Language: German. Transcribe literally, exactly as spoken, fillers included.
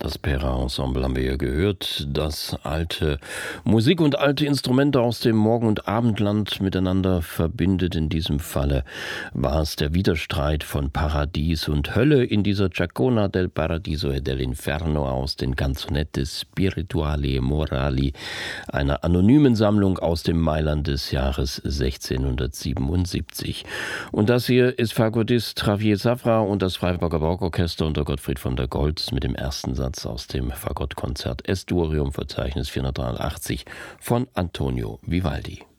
Aspera Ensemble haben wir ja gehört. Das alte Musik und alte Instrumente aus dem Morgen- und Abendland miteinander verbindet. In diesem Falle war es der Widerstreit von Paradies und Hölle in dieser Giacona del Paradiso e dell'Inferno aus den Canzonette Spirituali e Morali, einer anonymen Sammlung aus dem Mailand des Jahres sechzehnhundertsiebenundsiebzig. Und das hier ist Fagottist Javier Zafra und das Freiburger Bauorchester unter Gottfried von der Goltz mit dem ersten Satz aus dem Fagottkonzert Es-Durium, Verzeichnis vierhundertdreiundachtzig von Antonio Vivaldi.